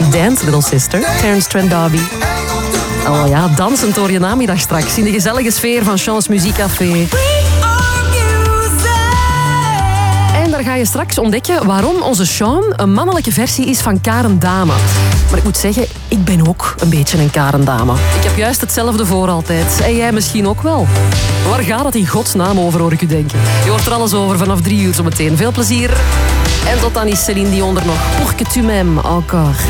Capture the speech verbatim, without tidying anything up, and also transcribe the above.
Dance, Little Sister, Terence Trent D'Arby. Oh ja, dansend door je namiddag straks in de gezellige sfeer van Chance Muziekcafé. En daar ga je straks ontdekken waarom onze Sean een mannelijke versie is van Karen Dame. Maar ik moet zeggen, ik ben ook een beetje een Karen Dame. Ik heb juist hetzelfde voor altijd. En jij misschien ook wel. Waar gaat het in godsnaam over, hoor ik u denken? Je hoort er alles over vanaf drie uur zometeen. Veel plezier. En tot dan is Céline Dion er nog. Pour que tu m'aimes encore.